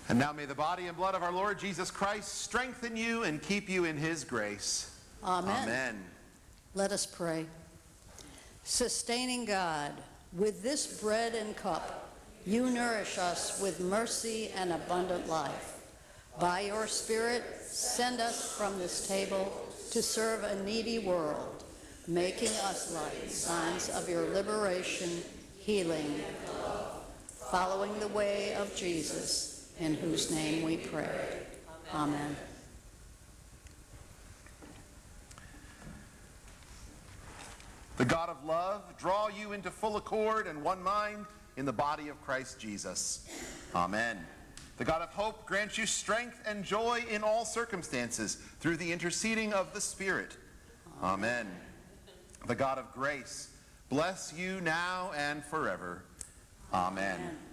And now may the body and blood of our Lord Jesus Christ strengthen you and keep you in his grace. Amen. Amen. Let us pray. Sustaining God, with this bread and cup, you nourish us with mercy and abundant life. By your Spirit, send us from this table to serve a needy world, making us like signs of your liberation, healing, following the way of Jesus, in whose name we pray. Amen. The God of love draw you into full accord and one mind in the body of Christ Jesus. Amen. The God of hope grant you strength and joy in all circumstances through the interceding of the Spirit. Amen. The God of grace bless you now and forever. Amen.